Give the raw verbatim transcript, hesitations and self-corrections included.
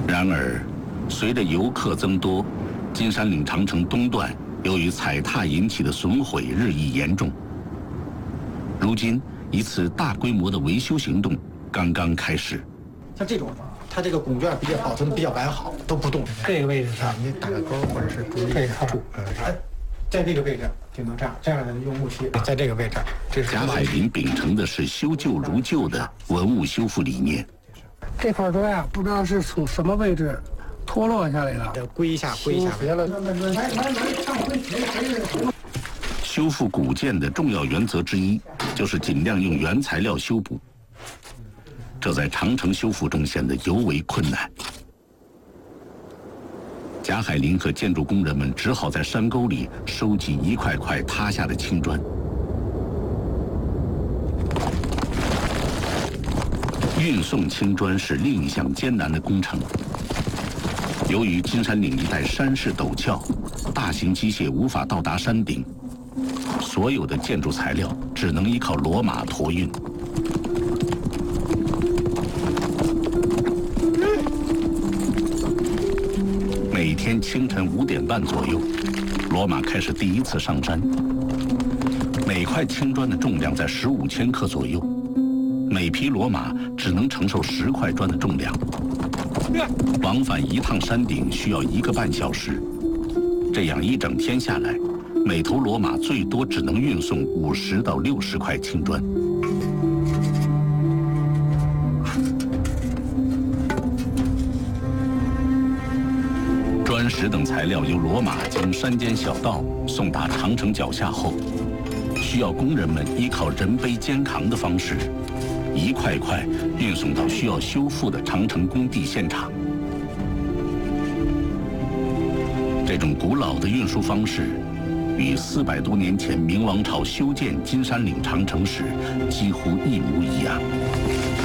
然而，随着游客增多，金山岭长城东段由于踩踏引起的损毁日益严重。如今，一次大规模的维修行动刚刚开始。 像这种，它这个拱券比较保存的比较完好，都不动。 这个位置上， 你打个勾或者是注意这一块， 呃，在这个位置顶到这样，这样用木漆在这个位置。这是贾海林秉承的是修旧如旧的文物修复理念。 这块砖呀，不知道是从什么位置脱落下来的， 归一下，归一下。 修复古建的重要原则之一，就是尽量用原材料修补。这在长城修复中显得尤为困难。贾海林和建筑工人们只好在山沟里收集一块块塌下的青砖。运送青砖是另一项艰难的工程。由于金山岭一带山势陡峭，大型机械无法到达山顶，所有的建筑材料只能依靠骡马驮运。每天清晨五点半左右，骡马开始第一次上山。每块青砖的重量在十五千克左右，每匹骡马只能承受十块砖的重量。往返一趟山顶需要一个半小时，这样一整天下来，每头骡马最多只能运送五十到六十块青砖。砖石等材料由骡马经山间小道送达长城脚下后，需要工人们依靠人背肩扛的方式，一块块运送到需要修复的长城工地现场。这种古老的运输方式，与四百多年前明王朝修建金山岭长城时几乎一模一样。